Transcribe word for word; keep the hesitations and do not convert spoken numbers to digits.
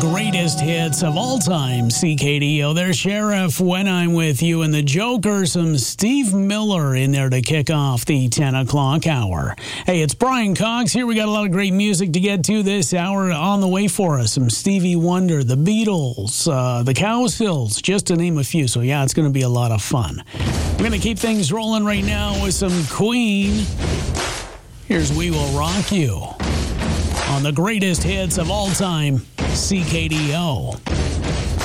greatest hits of all time, C K D O. There's Sheriff, When I'm With You, and the Joker, some Steve Miller in there to kick off the ten o'clock hour. Hey, it's Brian Cox here. We got a lot of great music to get to this hour on the way for us. Some Stevie Wonder, the Beatles, uh, the Cowsills, just to name a few. So, yeah, it's going to be a lot of fun. We're going to keep things rolling right now with some Queen. Here's We Will Rock You on the greatest hits of all time, C K D O.